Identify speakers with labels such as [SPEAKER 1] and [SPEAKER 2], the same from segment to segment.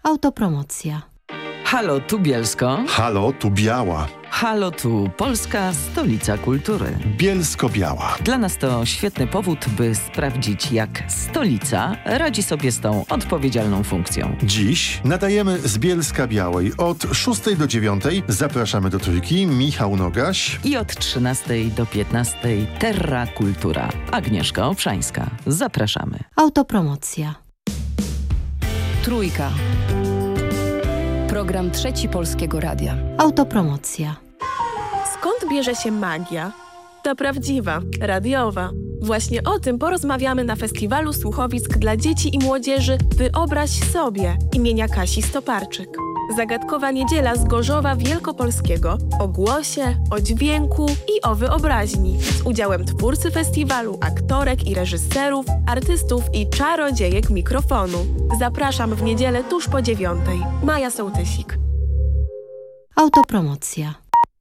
[SPEAKER 1] Autopromocja.
[SPEAKER 2] Halo, tu Bielsko.
[SPEAKER 3] Halo, tu Biała.
[SPEAKER 2] Halo, tu Polska, stolica kultury.
[SPEAKER 3] Bielsko-Biała.
[SPEAKER 2] Dla nas to świetny powód, by sprawdzić, jak stolica radzi sobie z tą odpowiedzialną funkcją.
[SPEAKER 3] Dziś nadajemy z Bielska-Białej. Od 6 do 9 zapraszamy do Trójki Michał Nogaś.
[SPEAKER 2] I od 13 do 15 Terra Kultura. Agnieszka Obszańska. Zapraszamy.
[SPEAKER 1] Autopromocja.
[SPEAKER 4] Trójka. Program Trzeci Polskiego Radia.
[SPEAKER 1] Autopromocja.
[SPEAKER 5] Skąd bierze się magia? Ta prawdziwa, radiowa. Właśnie o tym porozmawiamy na Festiwalu Słuchowisk dla Dzieci i Młodzieży Wyobraź sobie imienia Kasi Stoparczyk. Zagadkowa niedziela z Gorzowa Wielkopolskiego o głosie, o dźwięku i o wyobraźni. Z udziałem twórcy festiwalu, aktorek i reżyserów, artystów i czarodziejek mikrofonu. Zapraszam w niedzielę tuż po 9. Maja Sołtysik.
[SPEAKER 1] Autopromocja.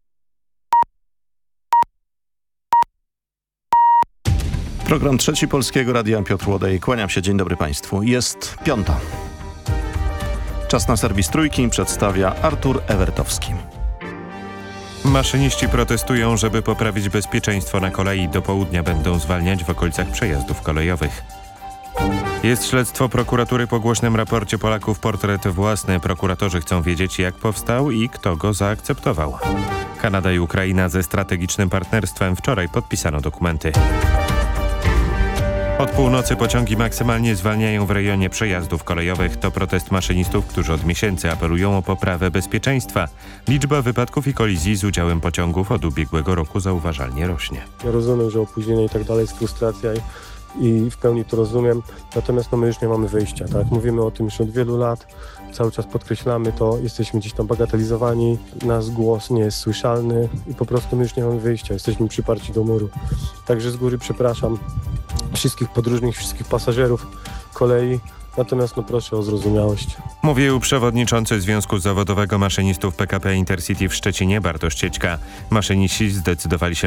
[SPEAKER 3] Program Trzeci Polskiego Radia. Piotr Łodej. Kłaniam się. Dzień dobry Państwu. Jest 5. Czas na serwis Trójki. Przedstawia Artur Ewertowski.
[SPEAKER 6] Maszyniści protestują, żeby poprawić bezpieczeństwo na kolei. Do południa będą zwalniać w okolicach przejazdów kolejowych. Jest śledztwo prokuratury po głośnym raporcie Polaków Portret własny. Prokuratorzy chcą wiedzieć, jak powstał i kto go zaakceptował. Kanada i Ukraina ze strategicznym partnerstwem. Wczoraj podpisano dokumenty. Od północy pociągi maksymalnie zwalniają w rejonie przejazdów kolejowych. To protest maszynistów, którzy od miesięcy apelują o poprawę bezpieczeństwa. Liczba wypadków i kolizji z udziałem pociągów od ubiegłego roku zauważalnie rośnie.
[SPEAKER 7] Ja rozumiem, że opóźnienie i tak dalej jest frustracja i w pełni to rozumiem, natomiast my już nie mamy wyjścia, tak? Mówimy o tym już od wielu lat, cały czas podkreślamy to, jesteśmy gdzieś tam bagatelizowani, nasz głos nie jest słyszalny i po prostu my już nie mamy wyjścia, jesteśmy przyparci do muru. Także z góry przepraszam wszystkich podróżnych, wszystkich pasażerów kolei, natomiast proszę o zrozumiałość.
[SPEAKER 6] Mówił przewodniczący Związku Zawodowego Maszynistów PKP Intercity w Szczecinie Bartosz Ciećka. Maszyniści zdecydowali się